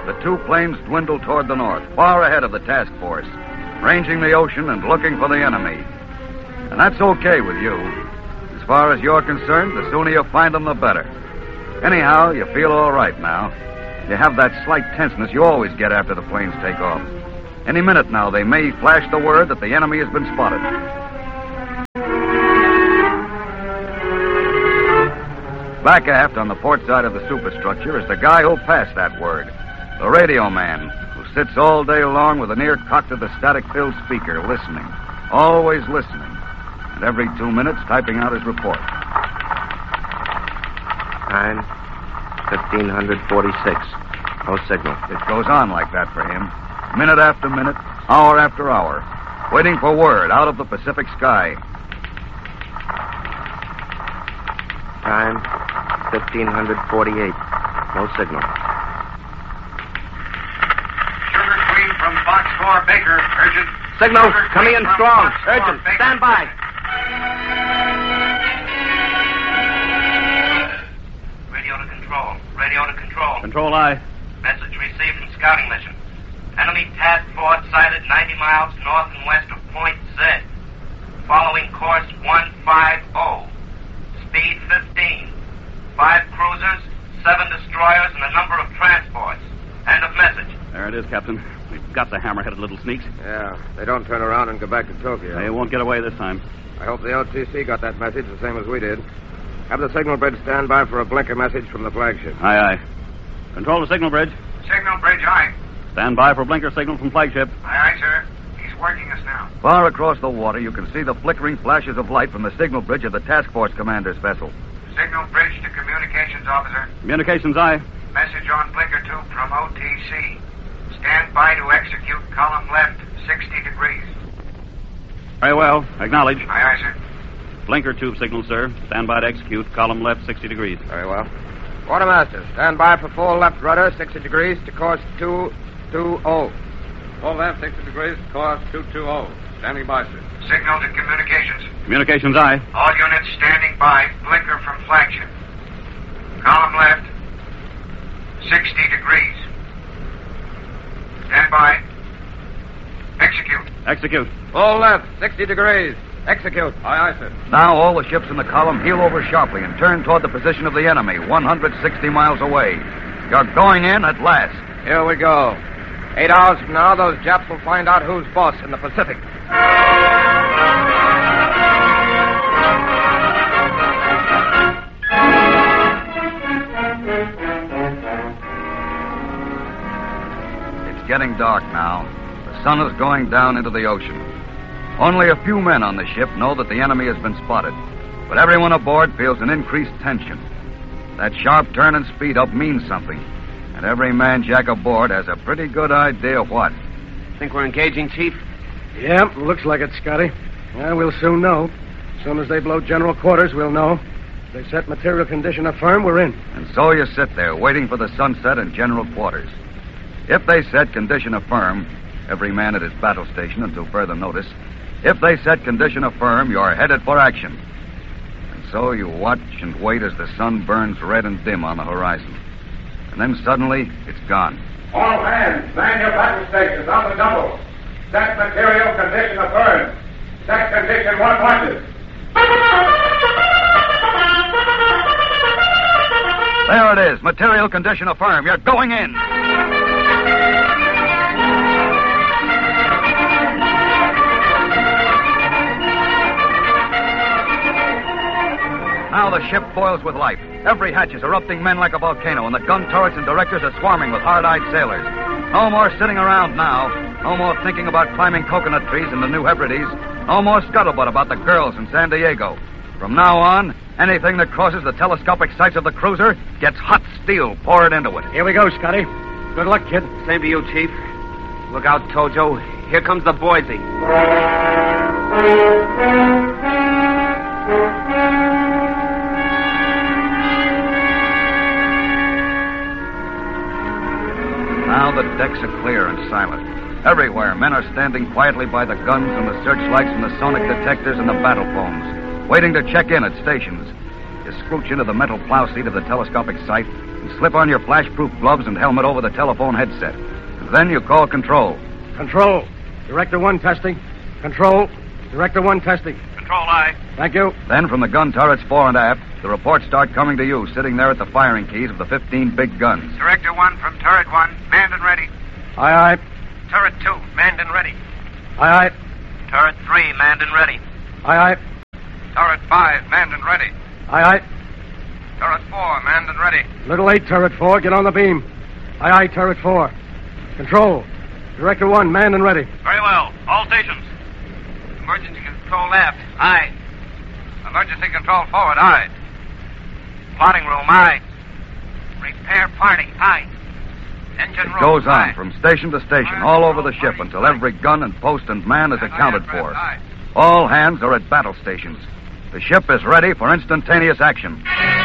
the two planes dwindle toward the north, far ahead of the task force, ranging the ocean and looking for the enemy. And that's okay with you. As far as you're concerned, the sooner you find them, the better. Anyhow, you feel all right now. You have that slight tenseness you always get after the planes take off. Any minute now, they may flash the word that the enemy has been spotted. Back aft on the port side of the superstructure is the guy who'll pass that word, the radio man, who sits all day long with an ear cocked to the static-filled speaker, listening, always listening, and every 2 minutes typing out his report. Time, 1546. No signal. It goes on like that for him, minute after minute, hour after hour, waiting for word out of the Pacific sky. Time, 1548. No signal. Sugar Queen from Box 4, Baker. Urgent. Signal, Sugar coming Queen in from strong. Box 4, Urgent. Baker. Stand by. Radio to control. Radio to control. Control I. Message received from scouting mission. Enemy task force sighted 90 miles north and west of Point Z. Following course 150. Speed 15. 5 cruisers, 7 destroyers, and a number of transports. End of message. There it is, Captain. We've got the hammer-headed little sneaks. Yeah, they don't turn around and go back to Tokyo. They won't get away this time. I hope the LTC got that message the same as we did. Have the signal bridge stand by for a blinker message from the flagship. Aye, aye. Control the signal bridge. Signal bridge, aye. Stand by for blinker signal from flagship. Aye, aye, sir. He's working us now. Far across the water, you can see the flickering flashes of light from the signal bridge of the task force commander's vessel. Signal bridge to communications officer. Communications, aye. Message on blinker 2 from OTC. Stand by to execute column left 60 degrees. Very well. Acknowledge. Aye, aye, sir. Blinker tube signal, sir. Stand by to execute. Column left 60 degrees. Very well. Quartermaster, stand by for full left rudder, 60 degrees to course 220. Full left, 60 degrees, course 220. Standing by, sir. Signal to communications. Communications, aye. All units standing by. Blinker from flagship. Column left 60 degrees. Stand by. Execute. Execute. Full left, 60 degrees. Execute. Aye, aye, sir. Now all the ships in the column heel over sharply and turn toward the position of the enemy, 160 miles away. You're going in at last. Here we go. 8 hours from now, those Japs will find out who's boss in the Pacific. It's getting dark now. The sun is going down into the ocean. Only a few men on the ship know that the enemy has been spotted, but everyone aboard feels an increased tension. That sharp turn and speed up means something, and every man jack aboard has a pretty good idea what. Think we're engaging, Chief? Yeah, looks like it, Scotty. Yeah, we'll soon know. As soon as they blow general quarters, we'll know. If they set material condition affirm, we're in. And so you sit there waiting for the sunset and general quarters. If they set condition affirm, every man at his battle station until further notice, if they set condition affirm, you're headed for action. And so you watch and wait as the sun burns red and dim on the horizon. And then suddenly, it's gone. All hands, man your battle stations on the double. Set material condition affirmed. Set condition 100. There it is. Material condition affirm. You're going in. Now the ship boils with life. Every hatch is erupting men like a volcano, and the gun turrets and directors are swarming with hard-eyed sailors. No more sitting around now. No more thinking about climbing coconut trees in the New Hebrides. No more scuttlebutt about the girls in San Diego. From now on, anything that crosses the telescopic sights of the cruiser gets hot steel poured into it. Here we go, Scotty. Good luck, kid. Same to you, Chief. Look out, Tojo. Here comes the Boise. Now the decks are clear and silent. Everywhere, men are standing quietly by the guns and the searchlights and the sonic detectors and the battle phones, waiting to check in at stations. You scrooch into the metal plow seat of the telescopic sight, You slip on your flash-proof gloves and helmet over the telephone headset. And then you call Control. Control. Director 1 testing. Control. Director 1 testing. Control, aye. Thank you. Then from the gun turrets fore and aft, the reports start coming to you, sitting there at the firing keys of the 15 big guns. Director 1 from turret 1, manned and ready. Aye, aye. Turret 2, manned and ready. Aye, aye. Turret 3, manned and ready. Aye, aye. Turret 5, manned and ready. Aye, aye. Turret 4, manned and ready. Little 8, Turret 4. Get on the beam. Aye, aye, Turret 4. Control. Director 1, manned and ready. Very well. All stations. Emergency control aft. Aye. Emergency control forward. Aye. Plotting room. Aye. Repair party. Aye. Engine room. It goes on aye. from station to station, all over the ship, until every gun and post and man is accounted for. All hands are at battle stations. The ship is ready for instantaneous action.